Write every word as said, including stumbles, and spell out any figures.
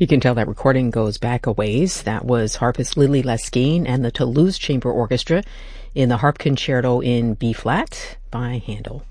You can tell that recording goes back a ways. That was harpist Lily Lesquin and the Toulouse Chamber Orchestra in the Harp Concerto in B-flat by Handel.